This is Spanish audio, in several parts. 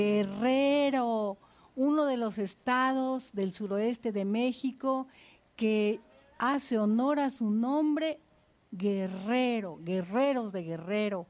Guerrero, uno de los estados del suroeste de México que hace honor a su nombre, Guerrero, guerreros de Guerrero.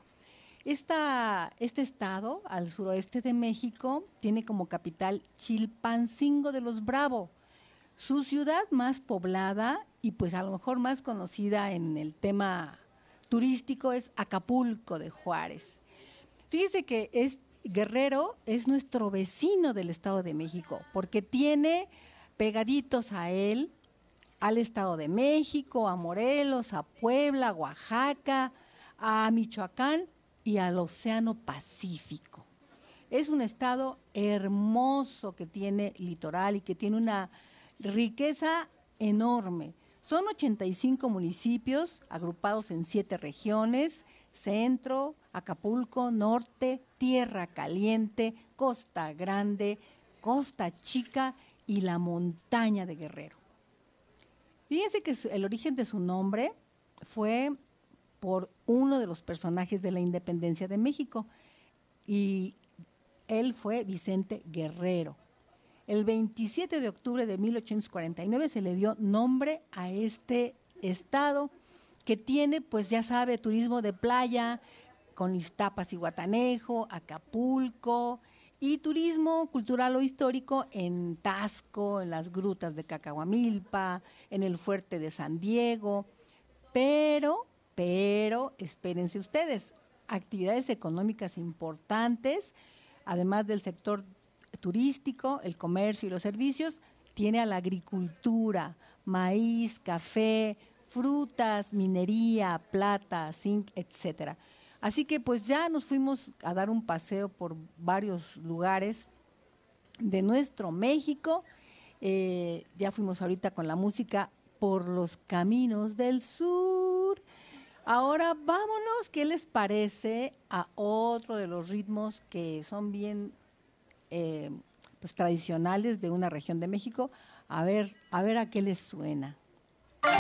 Este estado, al suroeste de México, tiene como capital Chilpancingo de los Bravo. Su ciudad más poblada y pues a lo mejor más conocida en el tema turístico es Acapulco de Juárez. Fíjese que Guerrero es nuestro vecino del Estado de México, porque tiene pegaditos a él al Estado de México, a Morelos, a Puebla, a Oaxaca, a Michoacán y al Océano Pacífico. Es un estado hermoso que tiene litoral y que tiene una riqueza enorme. Son 85 municipios agrupados en 7 regiones: Centro, Acapulco, Norte, Tierra Caliente, Costa Grande, Costa Chica y la montaña de Guerrero. Fíjense que el origen de su nombre fue por uno de los personajes de la independencia de México, y él fue Vicente Guerrero. El 27 de octubre de 1849 se le dio nombre a este estado que tiene, pues ya sabe, turismo de playa con Iztapas y Guatanejo, Acapulco, y turismo cultural o histórico en Taxco, en las grutas de Cacahuamilpa, en el fuerte de San Diego, pero espérense ustedes, actividades económicas importantes, además del sector turístico, el comercio y los servicios, tiene a la agricultura, maíz, café, frutas, minería, plata, zinc, etcétera. Así que pues ya nos fuimos a dar un paseo por varios lugares de nuestro México. Ya fuimos ahorita con la música por los caminos del sur. Ahora vámonos, ¿qué les parece a otro de los ritmos que son bien pues tradicionales de una región de México? A ver a qué les suena.